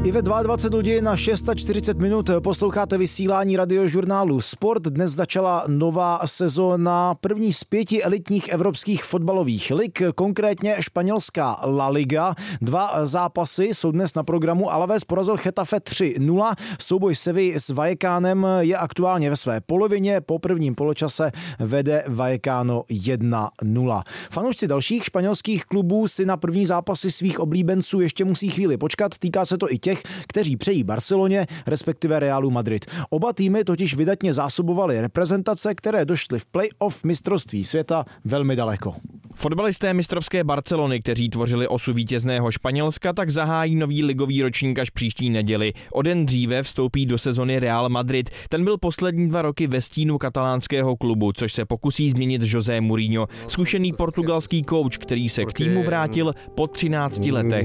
I ve 22 hodin na 6:40 minut posloucháte vysílání radiožurnálu Sport. Dnes začala nová sezóna první z 5 elitních evropských fotbalových lig, konkrétně španělská La Liga. 2 zápasy jsou dnes na programu. Alavés porazil Getafe 3-0. Souboj Sevilly s Vallecánem je aktuálně ve své polovině. Po prvním poločase vede Vallecano 1-0. Fanoušci dalších španělských klubů si na první zápasy svých oblíbenců ještě musí chvíli počkat. Týká se to i těch, kteří přejí Barceloně, respektive Realu Madrid. Oba týmy totiž vydatně zásobovaly reprezentace, které došly v play-off mistrovství světa velmi daleko. Fotbalisté mistrovské Barcelony, kteří tvořili osu vítězného Španělska, tak zahájí nový ligový ročník až příští neděli. O den dříve vstoupí do sezony Real Madrid. Ten byl poslední 2 roky ve stínu katalánského klubu, což se pokusí změnit José Mourinho, zkušený portugalský kouč, který se k týmu vrátil po 13 letech.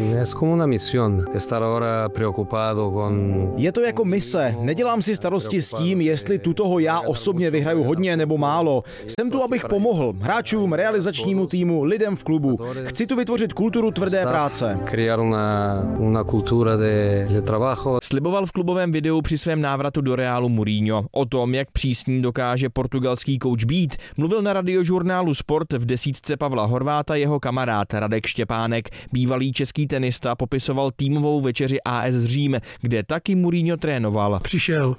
Je to jako mise. Nedělám si starosti s tím, jestli tutoho já osobně vyhraju hodně nebo málo. Jsem tu, abych pomohl hráčům, realizačnímu týmu, lidem v klubu. Chci tu vytvořit kulturu tvrdé práce. Sliboval v klubovém videu při svém návratu do Realu Mourinho. O tom, jak přísný dokáže portugalský kouč být, mluvil na radiožurnálu Sport v desítce Pavla Horváta jeho kamarád Radek Štěpánek. Bývalý český tenista popisoval týmovou večeři AS Řím, kde taky Mourinho trénoval. Přišel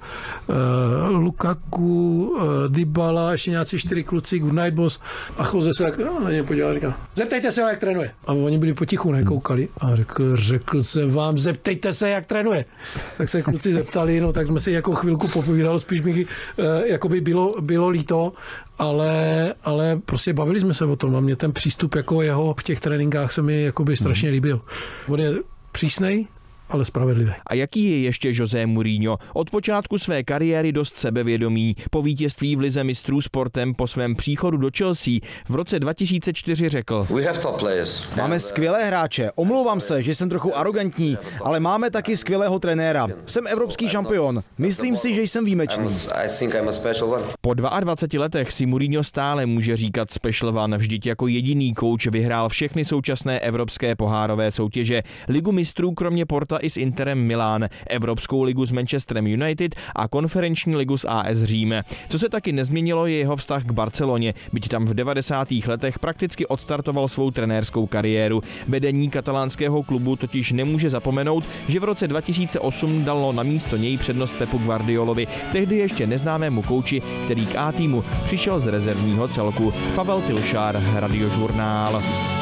Lukaku, Dybala, ještě nějací 4 kluci, good night boss, a Jose se tak na ně podíval, říkal, zeptejte se ho, jak trénuje. A oni byli potichu, nekoukali. A řekl jsem vám, zeptejte se, jak trénuje. Tak se kluci zeptali, no tak jsme si jako chvilku popovídali, spíš mi jakoby bylo líto, ale prostě bavili jsme se o tom a mě ten přístup jako jeho v těch tréninkách se mi jakoby strašně líbil. On je přísnej, ale spravedlivý. A jaký je ještě José Mourinho? Od počátku své kariéry dost sebevědomý. Po vítězství v lize mistrů sportem po svém příchodu do Chelsea v roce 2004 řekl: Máme skvělé hráče. Omlouvám se, že jsem trochu arrogantní, ale máme taky skvělého trenéra. Jsem evropský šampion. Myslím si, že jsem výjimečný. Po 22 letech si Mourinho stále může říkat special one. Vždyť jako jediný kouč vyhrál všechny současné evropské pohárové soutěže. Ligu mistrů kromě Porta i s Interem Milán, Evropskou ligu s Manchesterem United a konferenční ligu s AS Řím. Co se taky nezměnilo, je jeho vztah k Barceloně, byť tam v 90. letech prakticky odstartoval svou trenérskou kariéru. Vedení katalánského klubu totiž nemůže zapomenout, že v roce 2008 dalo na místo něj přednost Pepu Guardiolovi, tehdy ještě neznámému kouči, který k A týmu přišel z rezervního celku. Pavel Tilšár, Radiožurnál.